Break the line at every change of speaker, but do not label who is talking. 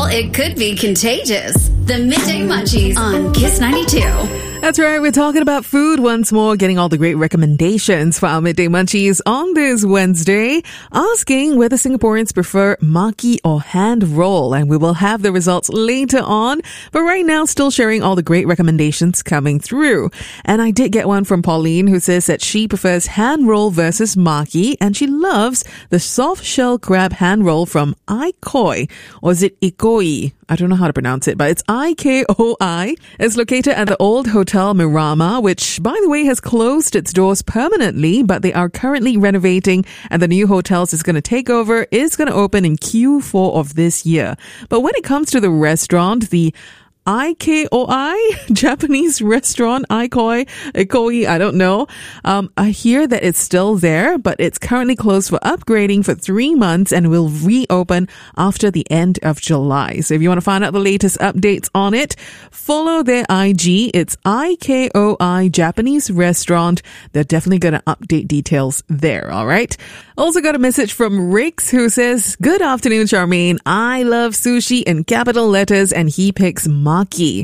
it could be contagious. The Midday Munchies on Kiss 92.
That's right. We're talking about food once more, getting all the great recommendations for our Midday Munchies on this Wednesday, asking whether Singaporeans prefer maki or hand roll. And we will have the results later on. But right now, still sharing all the great recommendations coming through. And I did get one from Pauline who says that she prefers hand roll versus maki. And she loves the soft shell crab hand roll from Ikoi. Or is it Ikoi? I don't know how to pronounce it, but it's IKOI. It's located at the old Hotel Mirama, which, by the way, has closed its doors permanently, but they are currently renovating, and the new hotels is going to take over, is going to open in Q4 of this year. But when it comes to the restaurant, the IKOI, Japanese restaurant, Ikoi, I don't know. I hear that it's still there, but it's currently closed for upgrading for 3 months and will reopen after the end of July. So if you want to find out the latest updates on it, follow their IG. It's IKOI Japanese restaurant. They're definitely going to update details there, all right? Also got a message from Rix who says, "Good afternoon, Charmaine. I love sushi in capital letters," and he picks maki.